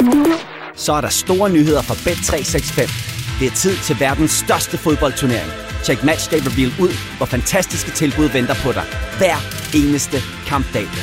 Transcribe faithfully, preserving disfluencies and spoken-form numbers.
Så er der store nyheder fra Bet tre seks fem. Det er tid til verdens største fodboldturnering. Check Matchday Reveal ud, hvor fantastiske tilbud venter på dig hver eneste kampdag.